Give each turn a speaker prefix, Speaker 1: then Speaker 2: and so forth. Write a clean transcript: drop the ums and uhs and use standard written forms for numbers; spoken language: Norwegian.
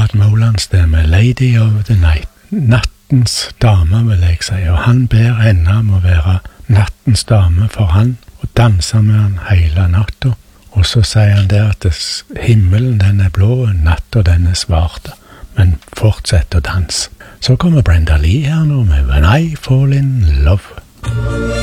Speaker 1: Brad Mowland-stemme, Lady of the Night. Nattens dame, vil jeg si, og han ber henne om å være nattens dame for han, og danse med han hele natta. Og så sier han der at himmelen den er blå, natta den er svart, men fortsett å danse. Så kommer Brenda Lee her nå med When I Fall in Love.